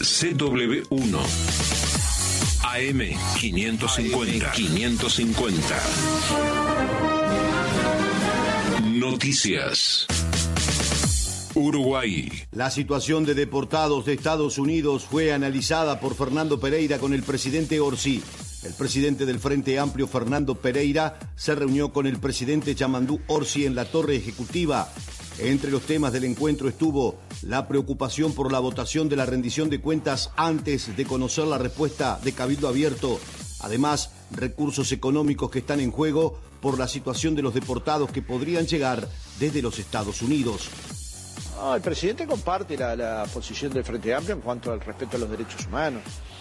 CW1 AM550. Noticias. Uruguay. La situación de deportados de Estados Unidos fue analizada por Fernando Pereira con el presidente Orsi. El presidente del Frente Amplio, Fernando Pereira, se reunió con el presidente Yamandú Orsi en la Torre Ejecutiva. Entre los temas del encuentro estuvo la preocupación por la votación de la rendición de cuentas antes de conocer la respuesta de Cabildo Abierto. Además, recursos económicos que están en juego por la situación de los deportados que podrían llegar desde los Estados Unidos. El presidente comparte la posición del Frente Amplio en cuanto al respeto a los derechos humanos.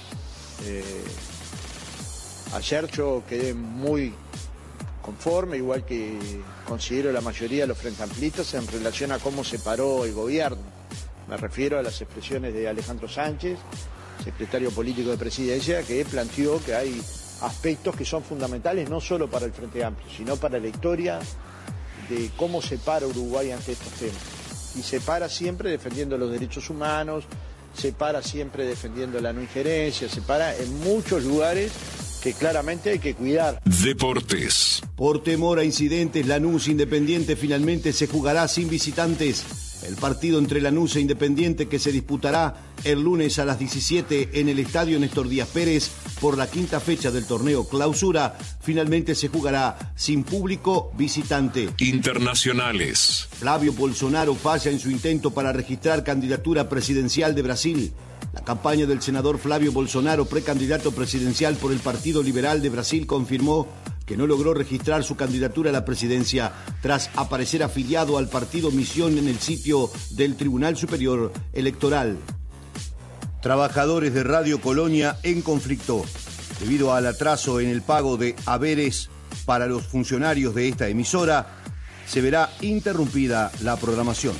Ayer yo quedé muy conforme, igual que considero la mayoría de los Frente Amplistas, en relación a cómo se paró el gobierno. Me refiero a las expresiones de Alejandro Sánchez, secretario político de Presidencia, que planteó que hay aspectos que son fundamentales no solo para el Frente Amplio, sino para la historia de cómo se para Uruguay ante estos temas. Y se para siempre defendiendo los derechos humanos, se para siempre defendiendo la no injerencia, se para en muchos lugares que claramente hay que cuidar. Deportes. Por temor a incidentes, Lanús Independiente finalmente se jugará sin visitantes. El partido entre Lanús e Independiente, que se disputará el lunes a las 17 en el Estadio Néstor Díaz Pérez por la quinta fecha del torneo Clausura, finalmente se jugará sin público visitante. Internacionales. Flavio Bolsonaro falla en su intento para registrar candidatura presidencial de Brasil. La campaña del senador Flavio Bolsonaro, precandidato presidencial por el Partido Liberal de Brasil, confirmó que no logró registrar su candidatura a la presidencia tras aparecer afiliado al partido Misión en el sitio del Tribunal Superior Electoral. Trabajadores de Radio Colonia en conflicto debido al atraso en el pago de haberes para los funcionarios de esta emisora. Se verá interrumpida la programación.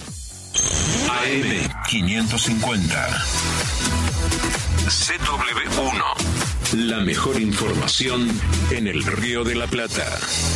AM550. CW1. La mejor información en el Río de la Plata.